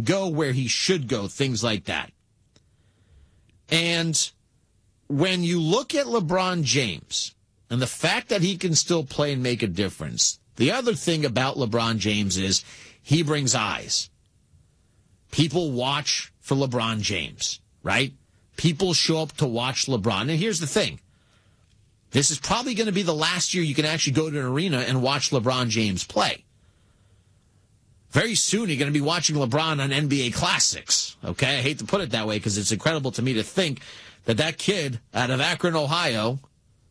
go where he should go, things like that. And when you look at LeBron James and the fact that he can still play and make a difference, the other thing about LeBron James is he brings eyes. People watch for LeBron James, right? People show up to watch LeBron. And here's the thing. This is probably going to be the last year you can actually go to an arena and watch LeBron James play. Very soon you're going to be watching LeBron on NBA Classics, okay? I hate to put it that way because it's incredible to me to think that that kid out of Akron, Ohio,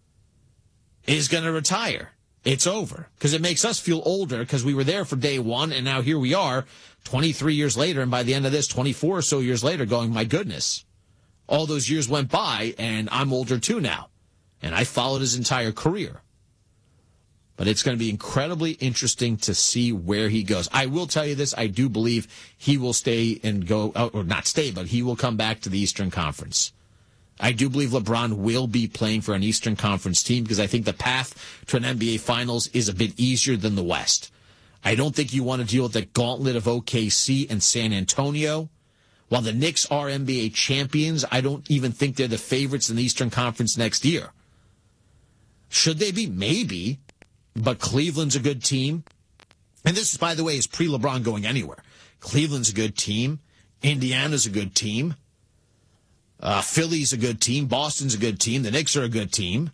is going to retire. It's over because it makes us feel older because we were there for day one, and now here we are 23 years later, and by the end of this, 24 or so years later, going, my goodness, all those years went by, and I'm older too now, and I followed his entire career. But it's going to be incredibly interesting to see where he goes. I will tell you this. I do believe he will stay and go, or not stay, but he will come back to the Eastern Conference. I do believe LeBron will be playing for an Eastern Conference team because I think the path to an NBA Finals is a bit easier than the West. I don't think you want to deal with the gauntlet of OKC and San Antonio. While the Knicks are NBA champions, I don't even think they're the favorites in the Eastern Conference next year. Should they be? Maybe. But Cleveland's a good team. And this, by the way, is pre-LeBron going anywhere. Cleveland's a good team. Indiana's a good team. Philly's a good team. Boston's a good team. The Knicks are a good team.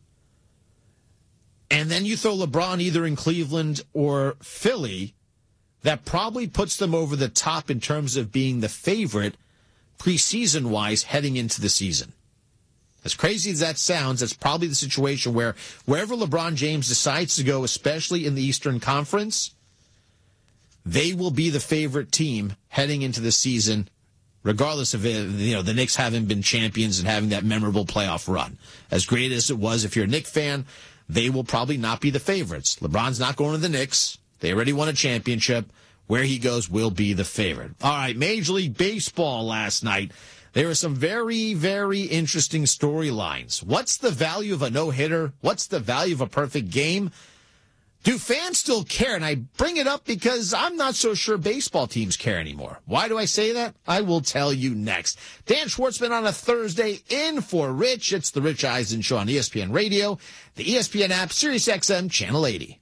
And then you throw LeBron either in Cleveland or Philly. That probably puts them over the top in terms of being the favorite preseason-wise heading into the season. As crazy as that sounds, that's probably the situation where wherever LeBron James decides to go, especially in the Eastern Conference, they will be the favorite team heading into the season, regardless of the Knicks having been champions and having that memorable playoff run. As great as it was, if you're a Knicks fan, they will probably not be the favorites. LeBron's not going to the Knicks. They already won a championship. Where he goes will be the favorite. All right, Major League Baseball last night. There are some very, very interesting storylines. What's the value of a no-hitter? What's the value of a perfect game? Do fans still care? And I bring it up because I'm not so sure baseball teams care anymore. Why do I say that? I will tell you next. Dan Schwartzman on a Thursday in for Rich. It's the Rich Eisen Show on ESPN Radio, the ESPN app, SiriusXM, Channel 80.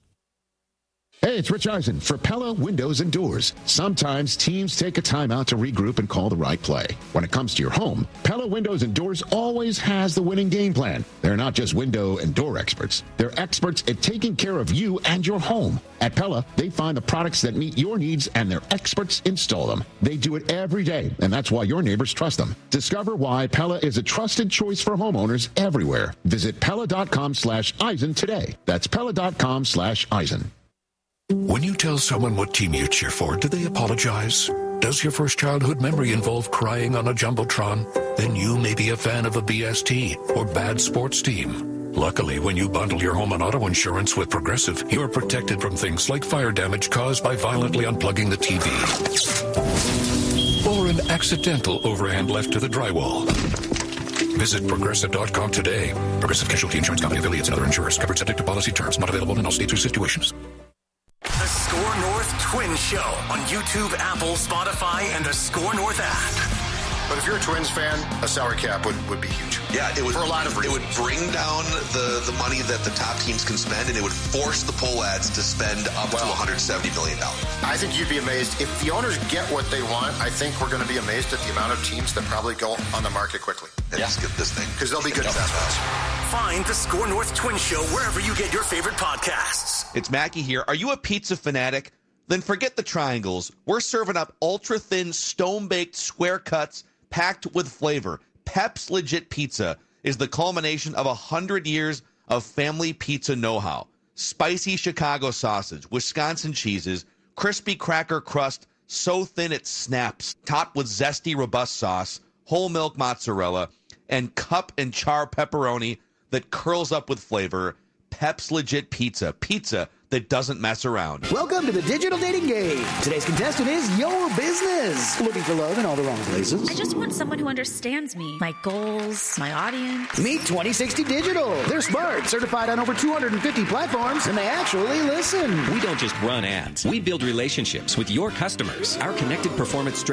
Hey, it's Rich Eisen for Pella Windows and Doors. Sometimes teams take a timeout to regroup and call the right play. When it comes to your home, Pella Windows and Doors always has the winning game plan. They're not just window and door experts. They're experts at taking care of you and your home. At Pella, they find the products that meet your needs and their experts install them. They do it every day, and that's why your neighbors trust them. Discover why Pella is a trusted choice for homeowners everywhere. Visit Pella.com/Eisen today. That's Pella.com/Eisen. When you tell someone what team you cheer for, do they apologize? Does your first childhood memory involve crying on a Jumbotron? Then you may be a fan of a BST or bad sports team. Luckily, when you bundle your home and auto insurance with Progressive, you are protected from things like fire damage caused by violently unplugging the TV or an accidental overhand left to the drywall. Visit Progressive.com today. Progressive Casualty Insurance Company, affiliates, and other insurers. Covered subject to policy terms. Not available in all states or situations. The Score North Twins Show on YouTube, Apple, Spotify, and the Score North app. But if you're a Twins fan, a salary cap would be huge. Yeah, it would, for a lot of reasons. It would bring down the money that the top teams can spend, and it would force the poll ads to spend up to $170 million. I think you'd be amazed. If the owners get what they want, I think we're going to be amazed at the amount of teams that probably go on the market quickly. And just get this thing. Because they'll be good investments. Find the Score North Twins Show wherever you get your favorite podcasts. It's Mackie here. Are you a pizza fanatic? Then forget the triangles. We're serving up ultra-thin, stone-baked square cuts packed with flavor. Pep's Legit Pizza is the culmination of 100 years of family pizza know-how. Spicy Chicago sausage, Wisconsin cheeses, crispy cracker crust, so thin it snaps, topped with zesty, robust sauce, whole milk mozzarella, and cup and char pepperoni that curls up with flavor. Pep's Legit Pizza. Pizza that doesn't mess around. Welcome to the digital dating game. Today's contestant is your business. Looking for love in all the wrong places. I just want someone who understands me, my goals, my audience. Meet 2060 Digital. They're smart, certified on over 250 platforms, and they actually listen. We don't just run ads. We build relationships with your customers. Our connected performance strategy